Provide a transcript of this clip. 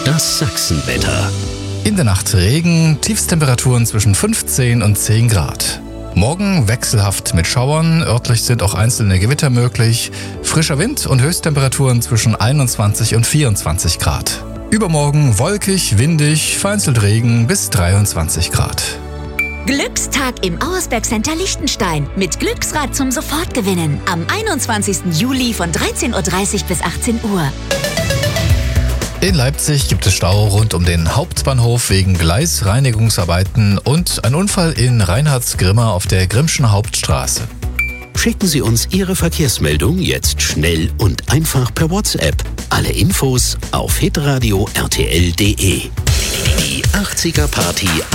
Das Sachsenwetter. In der Nacht Regen, Tiefstemperaturen zwischen 15 und 10 Grad. Morgen wechselhaft mit Schauern, örtlich sind auch einzelne Gewitter möglich. Frischer Wind und Höchsttemperaturen zwischen 21 und 24 Grad. Übermorgen wolkig, windig, vereinzelt Regen bis 23 Grad. Glückstag im Auersberg Center Liechtenstein mit Glücksrad zum Sofortgewinnen am 21. Juli von 13.30 Uhr bis 18 Uhr. In Leipzig gibt es Stau rund um den Hauptbahnhof wegen Gleisreinigungsarbeiten und ein Unfall in Reinhardsgrimma auf der Grimmschen Hauptstraße. Schicken Sie uns Ihre Verkehrsmeldung jetzt schnell und einfach per WhatsApp. Alle Infos auf hitradio rtl.de. Die 80er Party